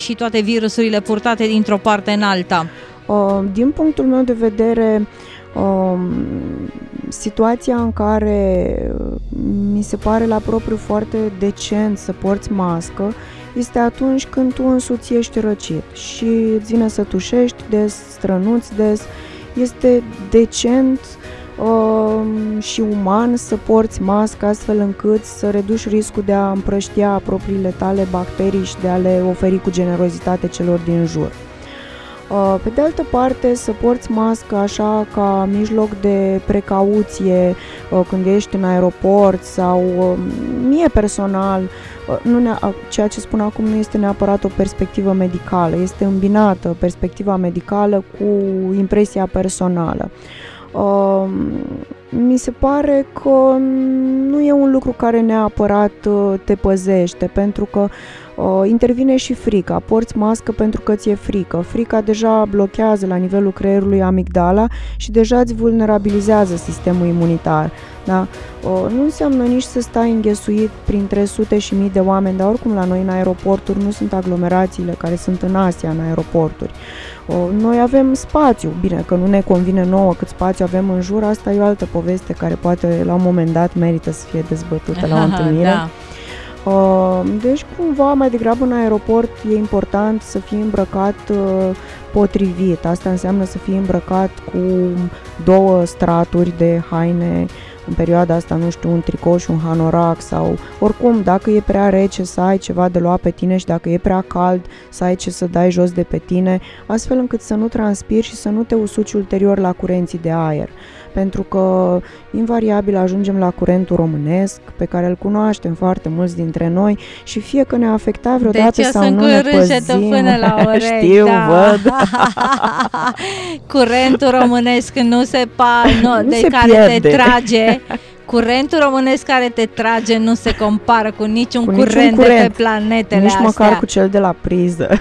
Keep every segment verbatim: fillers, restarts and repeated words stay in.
și toate virusurile purtate dintr-o parte în alta? Uh, din punctul meu de vedere, uh, situația în care mi se pare la propriu foarte decent să porți mască este atunci când tu însuți ești răcit și îți vine să tușești des, strănuți des. Este decent uh, și uman să porți mască astfel încât să reduci riscul de a împrăștia propriile tale bacterii și de a le oferi cu generozitate celor din jur. Pe de altă parte, să porți mască așa ca mijloc de precauție când ești în aeroport sau mie personal, nu ne, ceea ce spun acum nu este neapărat o perspectivă medicală, este îmbinată perspectiva medicală cu impresia personală. Uh, mi se pare că nu e un lucru care neapărat uh, te păzește, pentru că uh, intervine și frica. Porți mască pentru că ți-e frică. Frica deja blochează la nivelul creierului amigdala și deja îți vulnerabilizează sistemul imunitar. Da? Uh, nu înseamnă nici să stai înghesuit printre sute și mii de oameni, dar oricum la noi în aeroporturi nu sunt aglomerațiile care sunt în Asia în aeroporturi. Noi avem spațiu, bine că nu ne convine nouă cât spațiu avem în jur, asta e o altă poveste care poate la un moment dat merită să fie dezbătută la o întâlnire. Da. Deci cumva mai degrabă în aeroport e important să fii îmbrăcat potrivit, asta înseamnă să fii îmbrăcat cu două straturi de haine, în perioada asta, nu știu, un tricou și un hanorac sau oricum, dacă e prea rece să ai ceva de luat pe tine și dacă e prea cald să ai ce să dai jos de pe tine, astfel încât să nu transpiri și să nu te usuci ulterior la curenții de aer. Pentru că invariabil ajungem la curentul românesc, pe care îl cunoaștem foarte mulți dintre noi și fie că ne-a afectat vreodată deci sau nu ne păzim. Până la urechi, știu, da. văd. Curentul românesc nu se pa, nu, nu de se care pierde. te trage. Curentul românesc care te trage nu se compară cu niciun, cu curent, niciun curent de pe planetele nici astea. Nici măcar cu cel de la priză.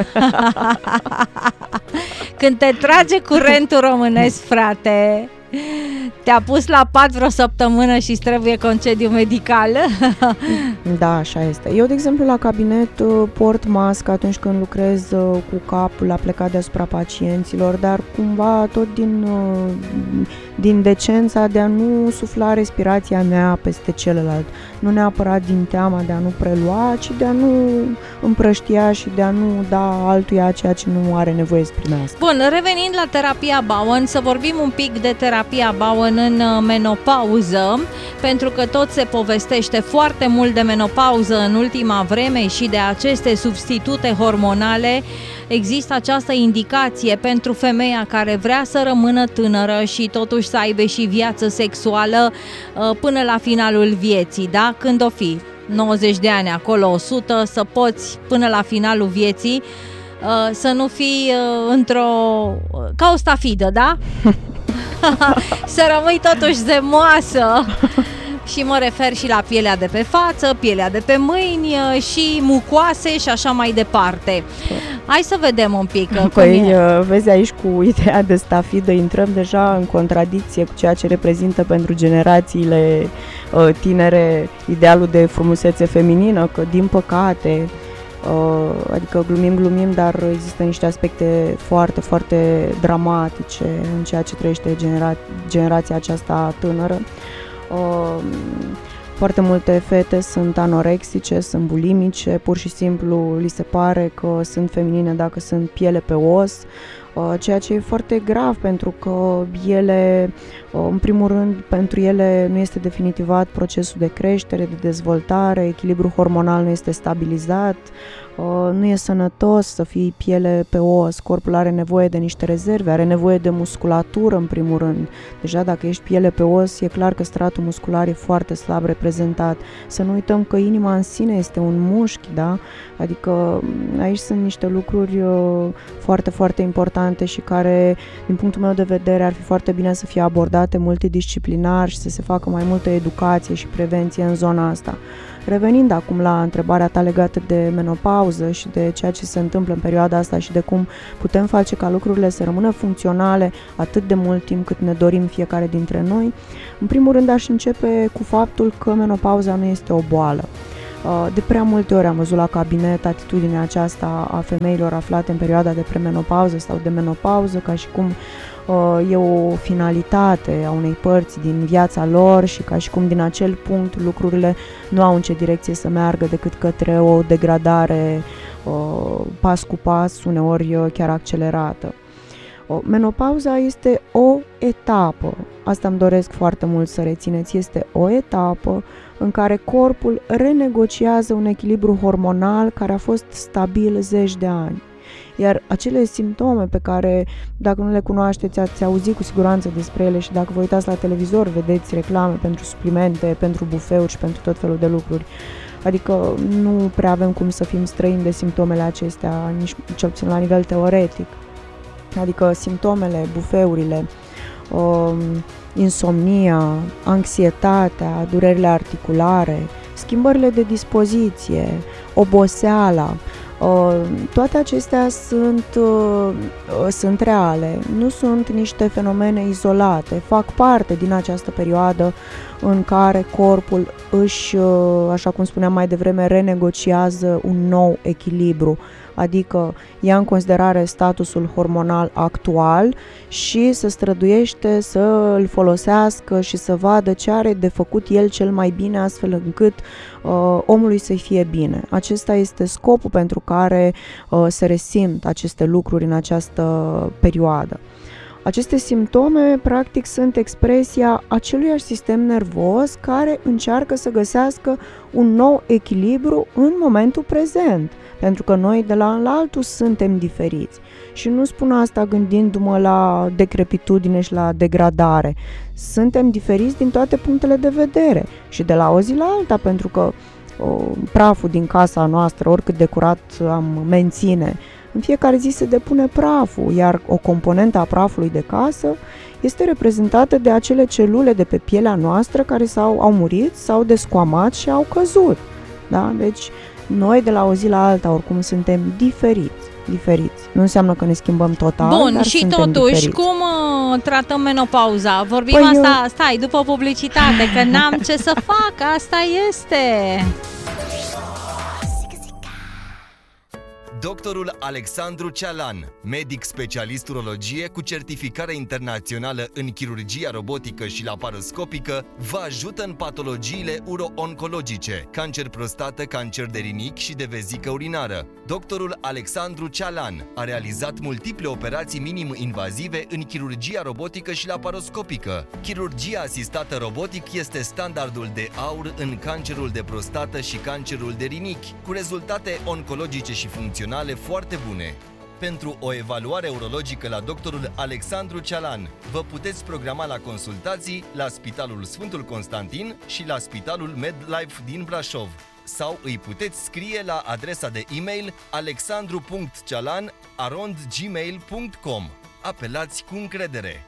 Când te trage curentul românesc, frate, te-a pus la pat vreo săptămână și îți trebuie concediu medical? Da, așa este. Eu, de exemplu, la cabinet port mască atunci când lucrez cu capul la plecat deasupra pacienților, dar cumva tot din, din decența de a nu sufla respirația mea peste celălalt. Nu neapărat din teama de a nu prelua, ci de a nu împrăștia și de a nu da altuia ceea ce nu are nevoie să primească. Bun, revenind la terapia Bowen, să vorbim un pic de terapia Bowen în menopauză, pentru că tot se povestește foarte mult de menopauză în ultima vreme și de aceste substitute hormonale. Există această indicație pentru femeia care vrea să rămână tânără și totuși să aibă și viață sexuală până la finalul vieții, da? Când o fi nouăzeci de ani, acolo o sută, să poți până la finalul vieții să nu fii într-o... ca o stafidă, da? Să rămâi totuși zemoasă. Și mă refer și la pielea de pe față, pielea de pe mâini și mucoase și așa mai departe. Hai să vedem un pic. Păi, vezi aici cu ideea de stafidă, intrăm deja în contradicție cu ceea ce reprezintă pentru generațiile tinere idealul de frumusețe feminină, că din păcate, adică glumim, glumim, dar există niște aspecte foarte, foarte dramatice în ceea ce trăiește genera- generația aceasta tânără. Foarte multe fete sunt anorexice, sunt bulimice, pur și simplu li se pare că sunt feminine dacă sunt piele pe os, ceea ce e foarte grav pentru că ele, în primul rând, pentru ele nu este definitivat procesul de creștere, de dezvoltare, echilibrul hormonal nu este stabilizat, nu e sănătos să fii piele pe os, corpul are nevoie de niște rezerve, are nevoie de musculatură în primul rând. Deja dacă ești piele pe os, e clar că stratul muscular e foarte slab reprezentat. Să nu uităm că inima în sine este un mușchi, da? Adică aici sunt niște lucruri foarte, foarte importante și care, din punctul meu de vedere, ar fi foarte bine să fie abordate multidisciplinar și să se facă mai multă educație și prevenție în zona asta. Revenind acum la întrebarea ta legată de menopauză și de ceea ce se întâmplă în perioada asta și de cum putem face ca lucrurile să rămână funcționale atât de mult timp cât ne dorim fiecare dintre noi, în primul rând aș începe cu faptul că menopauza nu este o boală. De prea multe ori am văzut la cabinet atitudinea aceasta a femeilor aflate în perioada de premenopauză sau de menopauză, ca și cum e o finalitate a unei părți din viața lor și ca și cum din acel punct lucrurile nu au în ce direcție să meargă decât către o degradare pas cu pas, uneori chiar accelerată. Menopauza este o etapă, asta îmi doresc foarte mult să rețineți, este o etapă în care corpul renegociază un echilibru hormonal care a fost stabil zeci de ani. Iar acele simptome pe care, dacă nu le cunoașteți, ați auzit cu siguranță despre ele și dacă vă uitați la televizor, vedeți reclame pentru suplimente, pentru bufeuri și pentru tot felul de lucruri. Adică nu prea avem cum să fim străini de simptomele acestea, nici cel puțin la nivel teoretic. Adică simptomele, bufeurile, um, insomnia, anxietatea, durerile articulare, schimbările de dispoziție, oboseala, uh, toate acestea sunt, uh, sunt reale, nu sunt niște fenomene izolate, fac parte din această perioadă în care corpul își, uh, așa cum spuneam mai devreme, renegociază un nou echilibru, adică ia în considerare statusul hormonal actual și se străduiește să îl folosească și să vadă ce are de făcut el cel mai bine, astfel încât uh, omului să-i fie bine. Acesta este scopul pentru care uh, se resimt aceste lucruri în această perioadă. Aceste simptome, practic, sunt expresia aceluiași sistem nervos care încearcă să găsească un nou echilibru în momentul prezent, pentru că noi de la an la altul suntem diferiți. Și nu spun asta gândindu-mă la decrepitudine și la degradare. Suntem diferiți din toate punctele de vedere și de la o zi la alta, pentru că o, praful din casa noastră, oricât de curat am menține, în fiecare zi se depune praful, iar o componentă a prafului de casă este reprezentată de acele celule de pe pielea noastră care s-au, au murit, s-au descoamat și au căzut. Da? Deci noi de la o zi la alta oricum suntem diferiți. diferiți. Nu înseamnă că ne schimbăm total, Bun, dar și suntem totuși, diferiți. cum uh, tratăm menopauza? Vorbim Păi asta, eu... stai, după publicitate, că n-am ce să fac, asta este. Doctorul Alexandru Cealan, medic specialist urologie cu certificare internațională în chirurgia robotică și laparoscopică, vă ajută în patologiile uro-oncologice, cancer prostată, cancer de rinic și de vezică urinară. Doctorul Alexandru Cealan a realizat multiple operații minim-invazive în chirurgia robotică și laparoscopică. Chirurgia asistată robotic este standardul de aur în cancerul de prostată și cancerul de rinic, cu rezultate oncologice și funcționale foarte bune. Pentru o evaluare urologică la doctorul Alexandru Cealan, vă puteți programa la consultații la Spitalul Sfântul Constantin și la Spitalul MedLife din Brașov, sau îi puteți scrie la adresa de e-mail alexandru punct cealan arond gmail punct com. Apelați cu încredere!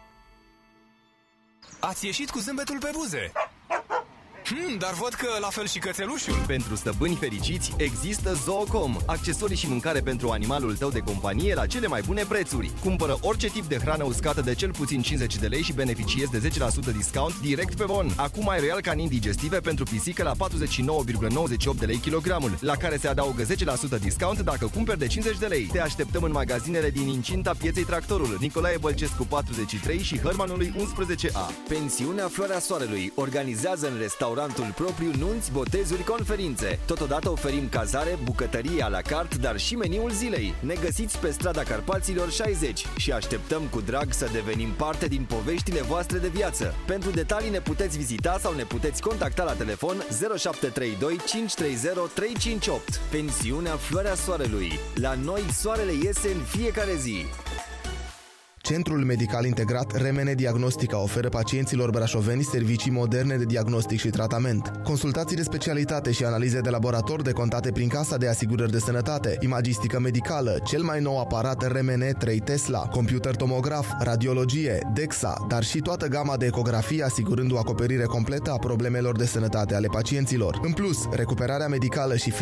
Ați ieșit cu zâmbetul pe buze! Hmm, dar văd că la fel și cățelușul. Pentru stăpâni fericiți există Zoocom, accesorii și mâncare pentru animalul tău de companie la cele mai bune prețuri. Cumpără orice tip de hrană uscată de cel puțin cincizeci de lei și beneficiezi de zece la sută discount direct pe bon. Acum ai Royal Canin digestive pentru pisică la patruzeci și nouă virgulă nouăzeci și opt de lei kilogramul, la care se adaugă zece la sută discount dacă cumperi de cincizeci de lei. Te așteptăm în magazinele din incinta pieței Tractorul, Nicolae Bălcescu patruzeci și trei și Hărmanului unsprezece A. Pensiunea Floarea Soarelui organizează în restaurant propriu nunți, botezuri, conferințe. Totodată oferim cazare, bucătărie à la carte, dar și meniul zilei. Ne găsiți pe strada Carpaților șaizeci și așteptăm cu drag să devenim parte din poveștile voastre de viață. Pentru detalii ne puteți vizita sau ne puteți contacta la telefon zero șapte trei doi cinci trei zero trei cinci opt. Pensiunea Floarea Soarelui. La noi soarele iese în fiecare zi. Centrul Medical Integrat Remene Diagnostica oferă pacienților brașoveni servicii moderne de diagnostic și tratament. Consultații de specialitate și analize de laborator decontate prin Casa de Asigurări de Sănătate, imagistică medicală, cel mai nou aparat Remene trei Tesla, computer tomograf, radiologie, DEXA, dar și toată gama de ecografie asigurând o acoperire completă a problemelor de sănătate ale pacienților. În plus, recuperarea medicală și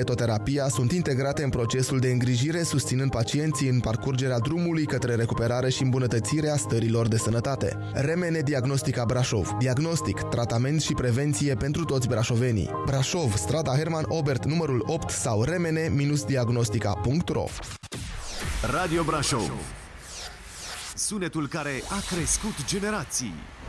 fiziokinetoterapia sunt integrate în procesul de îngrijire, susținând pacienții în parcurgerea drumului către recuperare și îmbunătățirea stărilor de sănătate. Remene Diagnostica Brașov. Diagnostic, tratament și prevenție pentru toți brașovenii. Brașov, strada Herman Obert, numărul opt sau remene diagnostica punct ro. Radio Brașov. Sunetul care a crescut generații.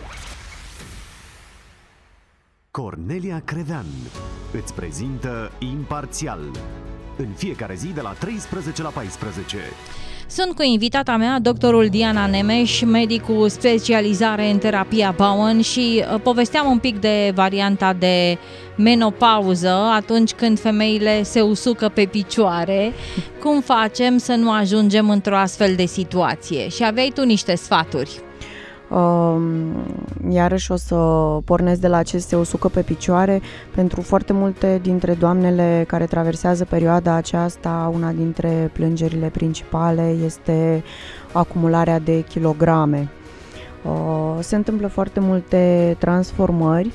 Cornelia Crevean îți prezintă Imparțial în fiecare zi de la treisprezece la paisprezece. Sunt cu invitata mea, doctorul Diana Nemes, medic cu specializare în terapia Bowen, și povesteam un pic de varianta de menopauză, atunci când femeile se usucă pe picioare. Cum facem să nu ajungem într-o astfel de situație? Și aveai tu niște sfaturi. Uh, iarăși o să pornesc de la ce se usucă pe picioare. Pentru foarte multe dintre doamnele care traversează perioada aceasta, una dintre plângerile principale este acumularea de kilograme. Uh, se întâmplă foarte multe transformări,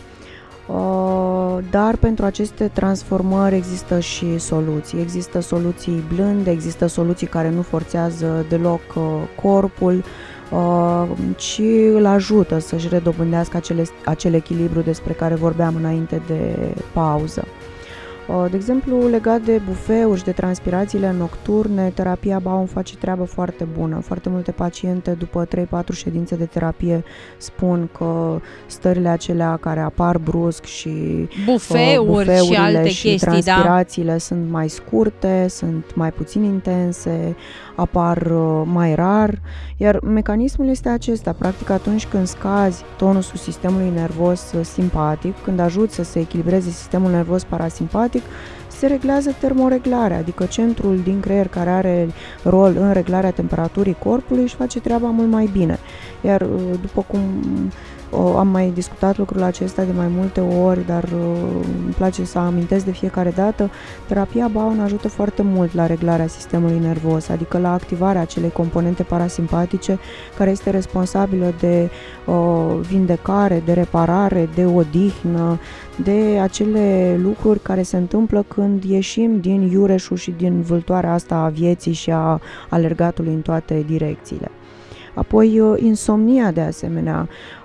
uh, dar pentru aceste transformări există și soluții. Există soluții blânde, există soluții care nu forțează deloc uh, corpul, Uh, ci îl ajută să-și redobândească acele, acel echilibru despre care vorbeam înainte de pauză. Uh, de exemplu, legat de bufeuri și de transpirațiile nocturne, terapia Bowen face treabă foarte bună. Foarte multe paciente, după trei patru ședințe de terapie, spun că stările acelea care apar brusc și bufeuri uh, și alte și chestii, transpirațiile da? sunt mai scurte, sunt mai puțin intense, apar uh, mai rar, iar mecanismul este acesta. Practic, atunci când scazi tonusul sistemului nervos simpatic, când ajuți să se echilibreze sistemul nervos parasimpatic, se reglează termoreglarea, adică centrul din creier care are rol în reglarea temperaturii corpului își face treaba mult mai bine. Iar după cum am mai discutat lucrul acesta de mai multe ori, dar îmi place să amintesc de fiecare dată, terapia Bowen ajută foarte mult la reglarea sistemului nervos, adică la activarea acelei componente parasimpatice care este responsabilă de uh, vindecare, de reparare, de odihnă, de acele lucruri care se întâmplă când ieșim din iureșul și din vâltoarea asta a vieții și a alergatului în toate direcțiile. Apoi, insomnia, de asemenea,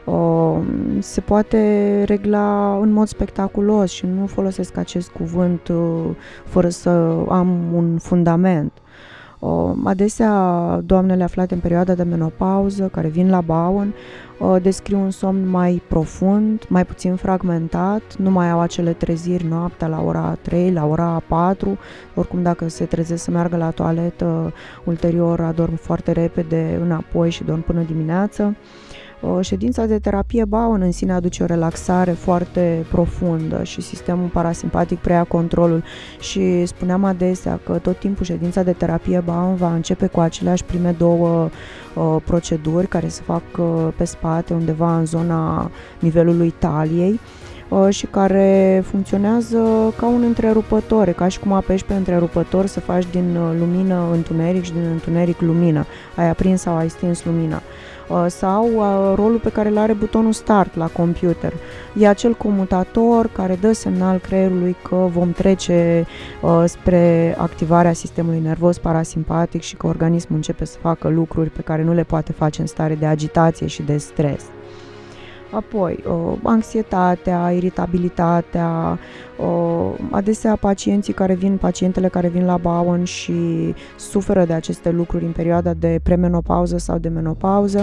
se poate regla în mod spectaculos și nu folosesc acest cuvânt fără să am un fundament. Adesea, doamnele aflate în perioada de menopauză, care vin la Bowen, descriu un somn mai profund, mai puțin fragmentat, nu mai au acele treziri noaptea la ora trei, la ora patru, oricum dacă se trezesc să meargă la toaletă, ulterior adorm foarte repede înapoi și dorm până dimineață. Ședința de terapie Bowen în sine aduce o relaxare foarte profundă și sistemul parasimpatic preia controlul și spuneam adesea că tot timpul ședința de terapie Bowen va începe cu aceleași prime două uh, proceduri care se fac uh, pe spate, undeva în zona nivelului taliei, și care funcționează ca un întrerupător, ca și cum apeși pe întrerupător să faci din lumină întuneric și din întuneric lumină, ai aprins sau ai stins lumina. Sau rolul pe care îl are butonul Start la computer. E acel comutator care dă semnal creierului că vom trece spre activarea sistemului nervos parasimpatic și că organismul începe să facă lucruri pe care nu le poate face în stare de agitație și de stres. Apoi, anxietatea, iritabilitatea, adesea pacienții care vin, pacientele care vin la Bowen și suferă de aceste lucruri în perioada de premenopauză sau de menopauză,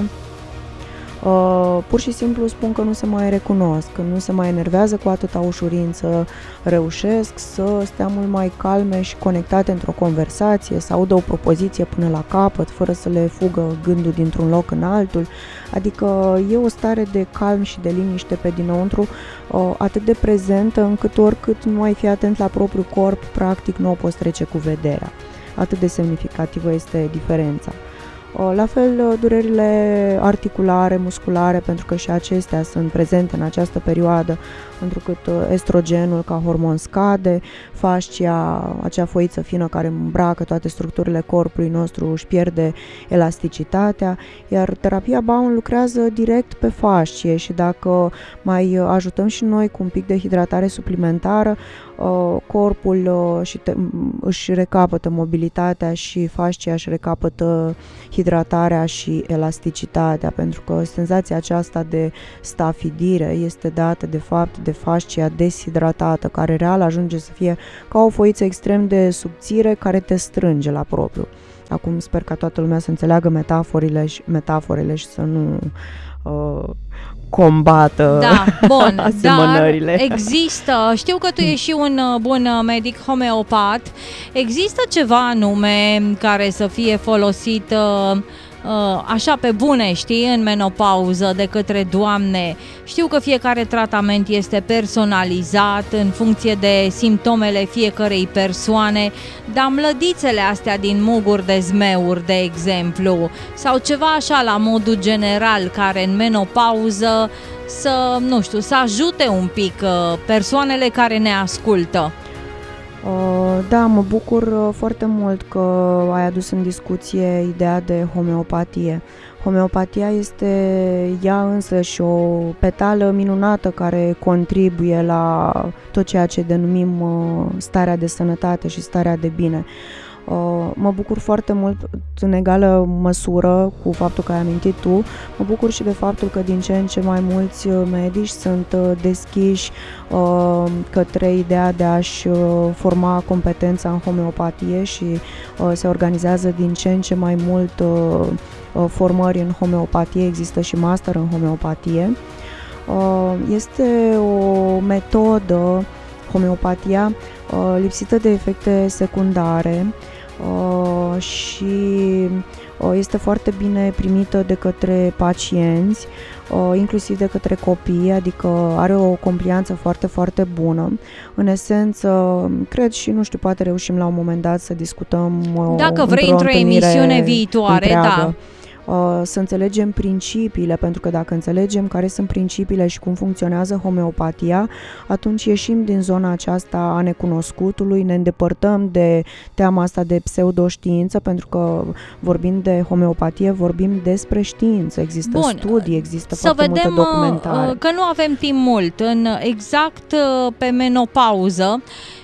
pur și simplu spun că nu se mai recunosc, că nu se mai enervează cu atâta ușurință, reușesc să stea mult mai calme și conectate într-o conversație, să audă o propoziție până la capăt, fără să le fugă gândul dintr-un loc în altul, adică e o stare de calm și de liniște pe dinăuntru atât de prezentă încât oricât nu ai fi atent la propriul corp, practic nu o poți trece cu vederea. Atât de semnificativă este diferența. La fel, durerile articulare, musculare, pentru că și acestea sunt prezente în această perioadă, pentru că estrogenul ca hormon scade, fascia, acea foiță fină care îmbracă toate structurile corpului nostru, își pierde elasticitatea, iar terapia Bowen lucrează direct pe fascie și dacă mai ajutăm și noi cu un pic de hidratare suplimentară, corpul și te, își recapătă mobilitatea și fascia își recapătă deshidratarea și elasticitatea, pentru că senzația aceasta de stafidire este dată de fapt de fascia deshidratată, care real ajunge să fie ca o foiță extrem de subțire care te strânge la propriu. Acum sper ca toată lumea să înțeleagă metaforile și, metaforele și să nu uh, combată da, bun, asemănările. Dar există, știu că tu ești și un bun medic homeopat, există ceva anume care să fie folosit așa pe bune, știi, în menopauză de către doamne? Știu că fiecare tratament este personalizat în funcție de simptomele fiecărei persoane, dar mlădițele astea din muguri de zmeuri, de exemplu, sau ceva așa la modul general care în menopauză să, nu știu, să ajute un pic persoanele care ne ascultă. Da, mă bucur foarte mult că ai adus în discuție ideea de homeopatie. Homeopatia este ea însă și o petală minunată care contribuie la tot ceea ce denumim starea de sănătate și starea de bine. Mă bucur foarte mult în egală măsură cu faptul că ai amintit tu, mă bucur și de faptul că din ce în ce mai mulți medici sunt deschiși către ideea de a-și forma competența în homeopatie și se organizează din ce în ce mai mult formări în homeopatie, există și master în homeopatie. Este o metodă, homeopatia, lipsită de efecte secundare și este foarte bine primită de către pacienți, inclusiv de către copii, adică are o complianță foarte, foarte bună. În esență, cred și, nu știu, poate reușim la un moment dat să discutăm dacă vrei într-o emisiune viitoare, întreagă. Da. Să înțelegem principiile, pentru că dacă înțelegem care sunt principiile și cum funcționează homeopatia, atunci ieșim din zona aceasta a necunoscutului, ne îndepărtăm de teama asta de pseudoștiință, pentru că vorbind de homeopatie, vorbim despre știință, există Bun, studii, există să foarte vedem multă documentare. Că nu avem timp mult, în exact pe menopauză.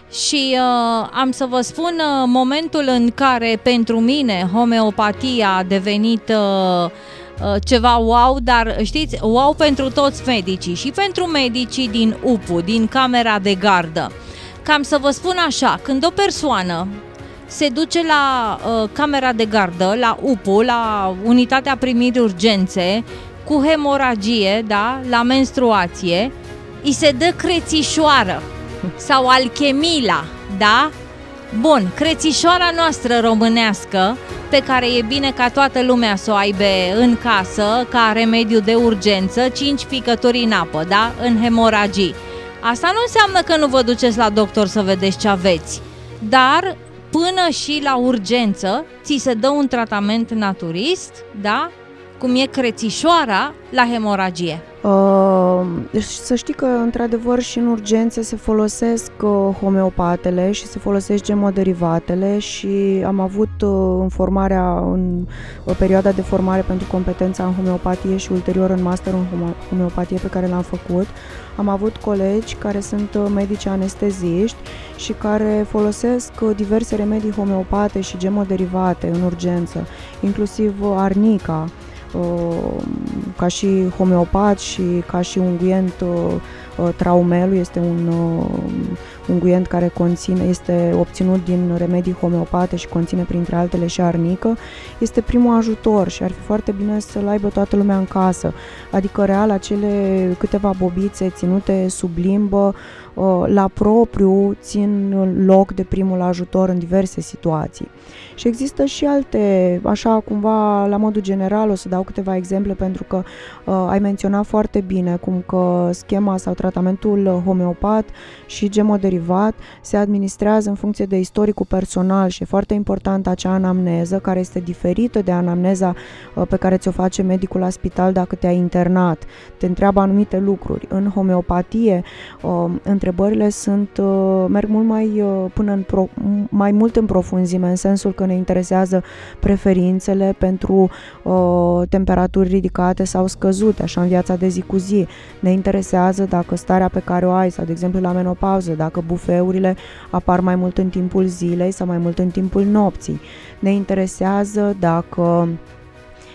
Și uh, am să vă spun uh, momentul în care pentru mine homeopatia a devenit uh, uh, ceva wow, dar știți, wow pentru toți medicii și pentru medicii din U P U, din camera de gardă. Cam să vă spun așa, când o persoană se duce la uh, camera de gardă, la U P U, la unitatea primirii urgențe, cu hemoragie, da, la menstruație, îi se dă crețișoară sau alchemila, da? Bun, crețișoara noastră românească, pe care e bine ca toată lumea să o aibă în casă, ca remediu de urgență, cinci picături în apă, da? În hemoragii. Asta nu înseamnă că nu vă duceți la doctor să vedeți ce aveți, dar până și la urgență ți se dă un tratament naturist, da? Cum e crețișoara la hemoragie. Uh, să știi că într-adevăr și în urgențe se folosesc uh, homeopatele și se folosesc gemoderivatele și am avut uh, în formarea, în uh, perioada de formare pentru competența în homeopatie și ulterior în master în homeopatie pe care l-am făcut, am avut colegi care sunt uh, medici anesteziști și care folosesc uh, diverse remedii homeopate și gemoderivate în urgență, inclusiv uh, arnica, ca și homeopat și ca și unguent Traumelu, este un unguent care conține, este obținut din remedii homeopate și conține printre altele și arnică, este primul ajutor și ar fi foarte bine să-l aibă toată lumea în casă, adică real acele câteva bobițe ținute sub limbă la propriu țin loc de primul ajutor în diverse situații. Și există și alte, așa cumva la modul general, o să dau câteva exemple pentru că uh, ai menționat foarte bine cum că schema sau tratamentul homeopat și gemoderivat se administrează în funcție de istoricul personal și e foarte important acea anamneză care este diferită de anamneza uh, pe care ți-o face medicul la spital dacă te-ai internat. Te întreabă anumite lucruri. În homeopatie uh, întrebările sunt, uh, merg mult mai, uh, până în pro, mai mult în profunzime, în sensul că ne interesează preferințele pentru uh, temperaturi ridicate sau scăzute, așa în viața de zi cu zi. Ne interesează dacă starea pe care o ai, sau de exemplu la menopauză, dacă bufeurile apar mai mult în timpul zilei sau mai mult în timpul nopții. Ne interesează dacă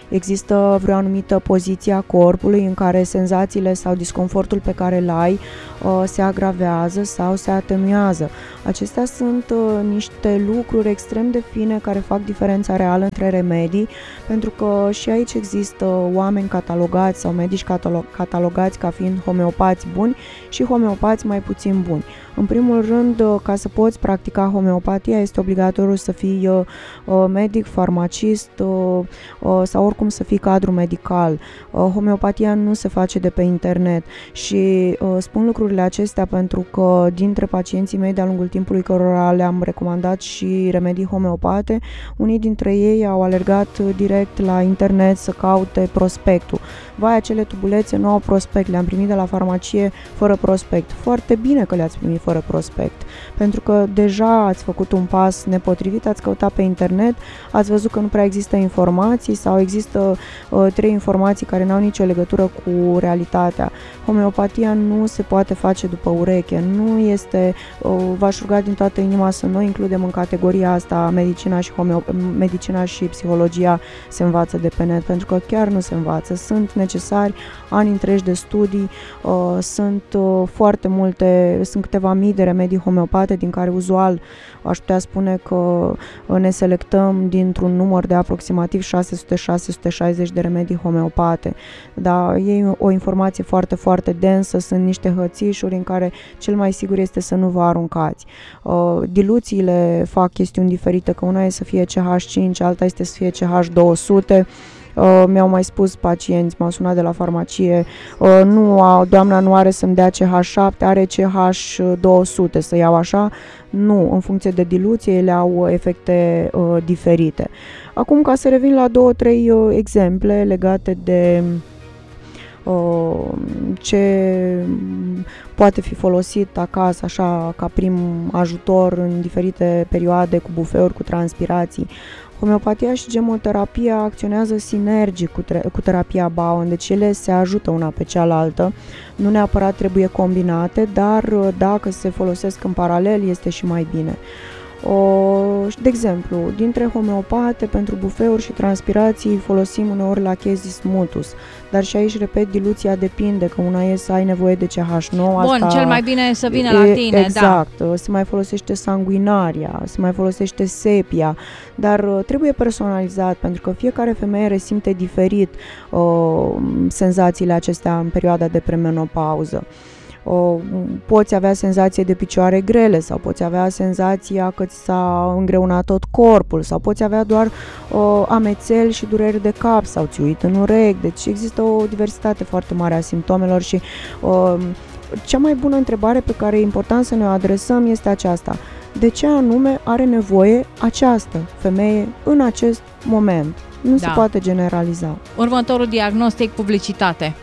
există vreo anumită poziție a corpului în care senzațiile sau disconfortul pe care îl ai uh, se agravează sau se atenuează. Acestea sunt uh, niște lucruri extrem de fine care fac diferența reală între remedii, pentru că și aici există oameni catalogați sau medici catalogați ca fiind homeopați buni și homeopați mai puțin buni. În primul rând, ca să poți practica homeopatia, este obligatoriu să fii uh, medic, farmacist uh, uh, sau oricum să fii cadru medical. Uh, homeopatia nu se face de pe internet și uh, spun lucrurile acestea pentru că dintre pacienții mei de-a lungul timpului cărora le-am recomandat și remedii homeopate, unii dintre ei au alergat direct la internet să caute prospectul. Vai, acele tubulețe nu au prospect, le-am primit de la farmacie fără prospect. Foarte bine că le-ați primit fără prospect, pentru că deja ați făcut un pas nepotrivit, ați căutat pe internet, ați văzut că nu prea există informații sau există uh, trei informații care n-au nicio legătură cu realitatea. Homeopatia nu se poate face după ureche, nu este, uh, v-aș ruga din toată inima să nu includem în categoria asta medicina și, homeo- medicina și psihologia se învață de pe net, pentru că chiar nu se învață. Sunt necesari ani întregi de studii, uh, sunt uh, foarte multe, sunt câteva mii de remedii homeopate, din care uzual aș putea spune că ne selectăm dintr-un număr de aproximativ șase sute șase sute șaizeci de remedii homeopate. Dar e o informație foarte, foarte densă, sunt niște hățișuri în care cel mai sigur este să nu vă aruncați. Uh, diluțiile fac chestiuni diferite, că una e să fie C H cinci, alta este să fie C H două sute. Uh, mi-au mai spus pacienți, m-au sunat de la farmacie, uh, nu, a, doamna nu are să-mi dea C H șapte, are C H două sute, să iau așa? Nu, în funcție de diluție ele au efecte uh, diferite. Acum, ca să revin la două, trei uh, exemple legate de uh, ce poate fi folosit acasă așa ca prim ajutor în diferite perioade cu bufeuri, cu transpirații. Homeopatia și gemoterapia acționează sinergic cu, tre- cu terapia Bowen, deci ele se ajută una pe cealaltă, nu neapărat trebuie combinate, dar dacă se folosesc în paralel este și mai bine. O, de exemplu, dintre homeopate, pentru bufeuri și transpirații folosim uneori Lachesis mutus, dar și aici, repet, diluția depinde, că una e să ai nevoie de C H nouă. Bun, asta cel mai bine e să vină e, la tine, exact, da. Se mai folosește sanguinaria, se mai folosește sepia, dar trebuie personalizat, pentru că fiecare femeie resimte diferit uh, senzațiile acestea în perioada de premenopauză. O, poți avea senzație de picioare grele sau poți avea senzația că ți s-a îngreunat tot corpul sau poți avea doar o, amețeli și dureri de cap sau ți uit în urechi, deci există o diversitate foarte mare a simptomelor și o, cea mai bună întrebare pe care e important să ne o adresăm este aceasta: de ce anume are nevoie această femeie în acest moment? Nu da. se poate generaliza. Următorul diagnostic, publicitate.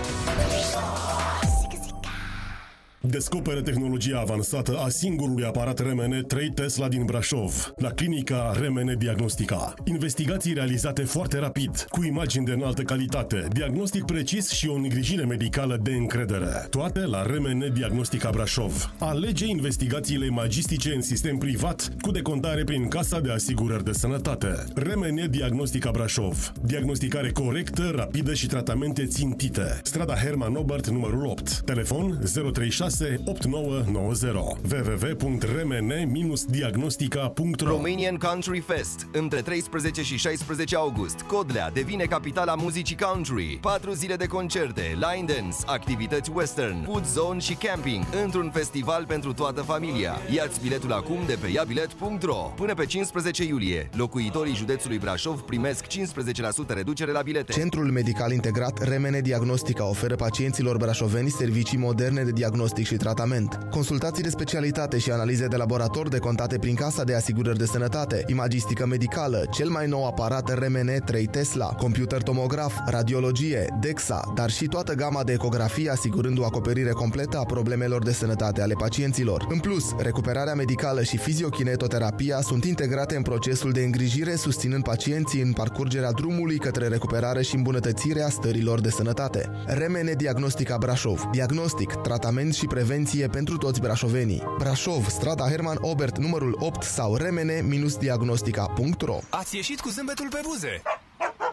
Descoperă tehnologia avansată a singurului aparat R M N trei Tesla din Brașov, la clinica R M N Diagnostica. Investigații realizate foarte rapid, cu imagini de înaltă calitate, diagnostic precis și o îngrijire medicală de încredere. Toate la R M N Diagnostica Brașov. Alege investigațiile magistice în sistem privat, cu decontare prin Casa de Asigurări de Sănătate. R M N Diagnostica Brașov. Diagnosticare corectă, rapidă și tratamente țintite. Strada Herman Obert, numărul opt. Telefon zero trei șase opt nouă nouă zero. w w w punct r m n diagnostica punct r o. Romanian Country Fest. Între treisprezece și șaisprezece august, Codlea devine capitala muzicii country. Patru zile de concerte, line dance, activități western, food zone și camping, într-un festival pentru toată familia. Ia-ți biletul acum de pe ia bilet punct r o. Până pe cincisprezece iulie, locuitorii județului Brașov primesc cincisprezece la sută reducere la bilete. Centrul Medical Integrat R M N Diagnostica oferă pacienților brașoveni servicii moderne de diagnostic și tratament, consultații de specialitate și analize de laborator decontate prin Casa de Asigurări de Sănătate, imagistică medicală, cel mai nou aparat R M N trei Tesla, computer tomograf, radiologie, D E X A, dar și toată gama de ecografie, asigurând o acoperire completă a problemelor de sănătate ale pacienților. În plus, recuperarea medicală și fiziokinetoterapia sunt integrate în procesul de îngrijire, susținând pacienții în parcurgerea drumului către recuperare și îmbunătățirea stărilor de sănătate. R M N Diagnostica Brașov. Diagnostic, tratament și prevenție pentru toți brașovenii. Brașov, strada Herman Obert, numărul opt sau r m n diagnostica punct r o. Ați ieșit cu zâmbetul pe buze?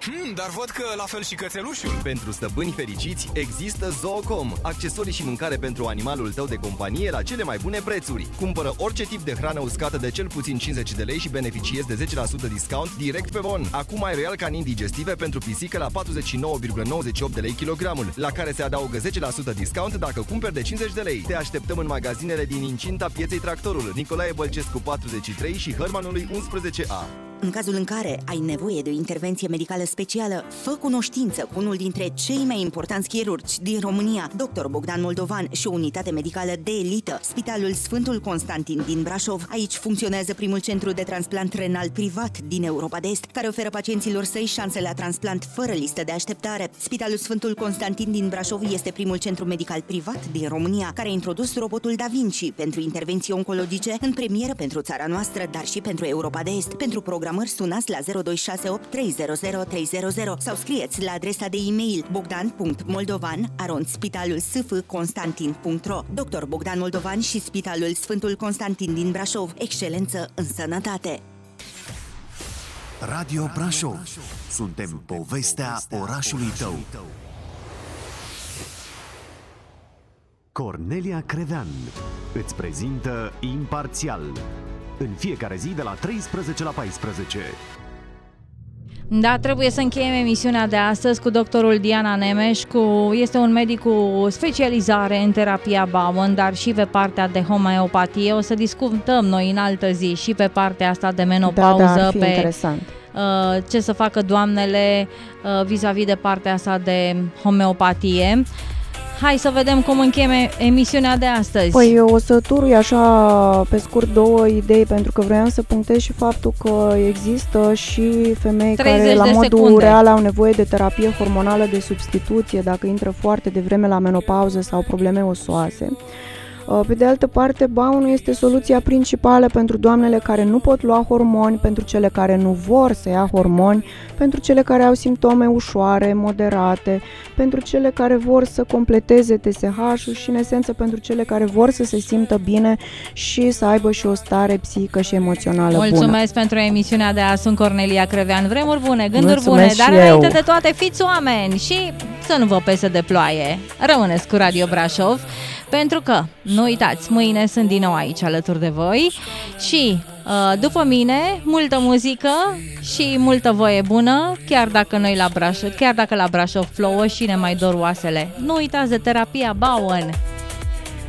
Hmm, dar văd că la fel și cățelușul. Pentru stăpâni fericiți există Zoocom, accesorii și mâncare pentru animalul tău de companie la cele mai bune prețuri. Cumpără orice tip de hrană uscată de cel puțin cincizeci de lei și beneficiezi de zece la sută discount direct pe bon. Acum ai Royal Canin digestive pentru pisică la patruzeci și nouă virgulă nouăzeci și opt de lei kilogramul, la care se adaugă zece la sută discount dacă cumperi de cincizeci de lei. Te așteptăm în magazinele din incinta pieței Tractorul, Nicolae Bălcescu patruzeci și trei și Hărmanului unsprezece A. În cazul în care ai nevoie de o intervenție medicală specială, fă cunoștință cu unul dintre cei mai importanți chirurgi din România, doctor Bogdan Moldovan și o unitate medicală de elită, Spitalul Sfântul Constantin din Brașov. Aici funcționează primul centru de transplant renal privat din Europa de Est, care oferă pacienților săi șanse la transplant fără listă de așteptare. Spitalul Sfântul Constantin din Brașov este primul centru medical privat din România care a introdus robotul Da Vinci pentru intervenții oncologice în premieră pentru țara noastră, dar și pentru Europa de Est. Pentru program sunați la zero doi șase opt trei zero zero trei zero zero sau scrieți la adresa de e-mail bogdan punct moldovan arond spitalul s f constantin punct ro. doctor Bogdan Moldovan și Spitalul Sfântul Constantin din Brașov. Excelență în sănătate. Radio Brașov. Suntem povestea orașului tău. Cornelia Crevean îți prezintă Imparțial. În fiecare zi de la treisprezece la paisprezece. Da, trebuie să încheiem emisiunea de astăzi cu doctorul Diana Nemes. Cu, este un medic cu specializare în terapia Bowen, dar și pe partea de homeopatie. O să discutăm noi în altă zi și pe partea asta de menopauză. Da, da, ar fi pe interesant. Uh, ce să facă doamnele uh, vis-a-vis de partea asta de homeopatie. Hai să vedem cum încheiem emisiunea de astăzi. Păi eu o să turui așa pe scurt două idei, pentru că vreau să punctez și faptul că există și femei care la modul secunde. real au nevoie de terapie hormonală de substituție dacă intră foarte devreme la menopauză sau probleme osoase. Pe de altă parte, Bowen este soluția principală pentru doamnele care nu pot lua hormoni, pentru cele care nu vor să ia hormoni, pentru cele care au simptome ușoare, moderate, pentru cele care vor să completeze T S H-ul și, în esență, pentru cele care vor să se simtă bine și să aibă și o stare psihică și emoțională bună. Mulțumesc pentru emisiunea de azi. Sunt Cornelia Crevean. Vremuri bune, gânduri Mulțumesc bune, dar eu. înainte de toate fiți oameni și să nu vă pese de ploaie. Rămâneți cu Radio Brașov, pentru că, nu uitați, mâine sunt din nou aici alături de voi și după mine multă muzică și multă voie bună, chiar dacă noi la Brașov, chiar dacă la Brașov plouă și ne mai dor oasele. Nu uitați de terapia Bowen.